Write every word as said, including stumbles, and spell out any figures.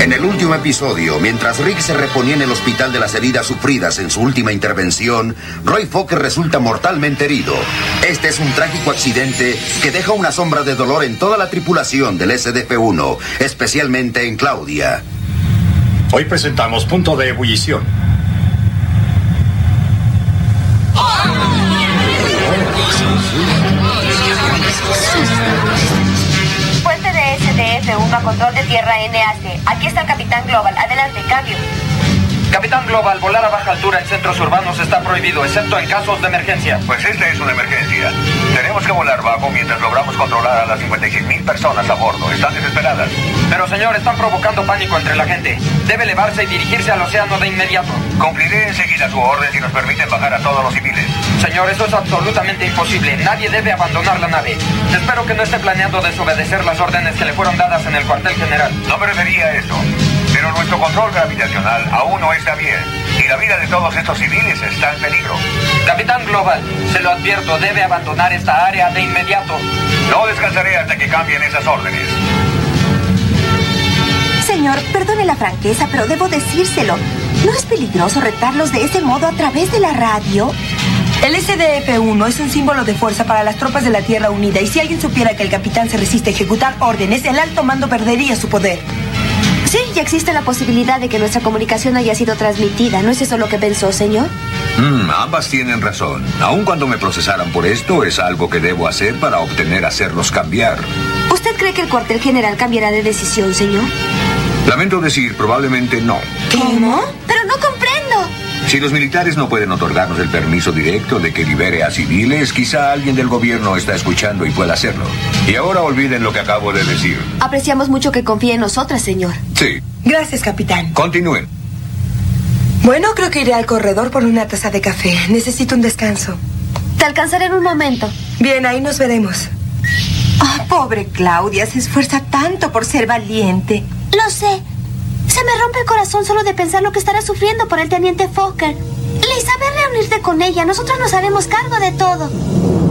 En el último episodio, mientras Rick se reponía en el hospital de las heridas sufridas en su última intervención, Roy Fokker resulta mortalmente herido. Este es un trágico accidente que deja una sombra de dolor en toda la tripulación del S D F uno, especialmente en Claudia. Hoy presentamos Punto de Ebullición. Puente de S D F uno a control de tierra N A C. Aquí está el Capitán Global. Adelante, cambio. Capitán Global, volar a baja altura en centros urbanos está prohibido, excepto en casos de emergencia. Pues esta es una emergencia. Tenemos que volar bajo mientras logramos controlar a las cincuenta y seis mil personas a bordo. Están desesperadas. Pero, señor, están provocando pánico entre la gente. Debe elevarse y dirigirse al océano de inmediato. Cumpliré enseguida su orden si nos permiten bajar a todos los civiles. Señor, eso es absolutamente imposible. Nadie debe abandonar la nave. Espero que no esté planeando desobedecer las órdenes que le fueron dadas en el cuartel general. No me refería a eso. Pero nuestro control gravitacional aún no está bien. Y la vida de todos estos civiles está en peligro. Capitán Global, se lo advierto, debe abandonar esta área de inmediato. No descansaré hasta que cambien esas órdenes. Señor, perdone la franqueza, pero debo decírselo. ¿No es peligroso retarlos de ese modo a través de la radio? El S D F uno es un símbolo de fuerza para las tropas de la Tierra Unida, y si alguien supiera que el capitán se resiste a ejecutar órdenes, el alto mando perdería su poder. Sí, ya existe la posibilidad de que nuestra comunicación haya sido transmitida. ¿No es eso lo que pensó, señor? Mm, ambas tienen razón. Aun cuando me procesaran por esto, es algo que debo hacer para obtener hacerlos cambiar. ¿Usted cree que el cuartel general cambiará de decisión, señor? Lamento decir, probablemente no. ¿Cómo? Pero no comprendo. Si los militares no pueden otorgarnos el permiso directo de que libere a civiles, quizá alguien del gobierno está escuchando y pueda hacerlo. Y ahora olviden lo que acabo de decir. Apreciamos mucho que confíe en nosotras, señor. Sí. Gracias, capitán. Continúen. Bueno, creo que iré al corredor por una taza de café. Necesito un descanso. Te alcanzaré en un momento. Bien, ahí nos veremos. Oh, pobre Claudia, se esfuerza tanto por ser valiente. Lo sé. Se me rompe el corazón solo de pensar lo que estará sufriendo por el teniente Fokker. Lisa, ve a reunirte con ella. Nosotros nos haremos cargo de todo.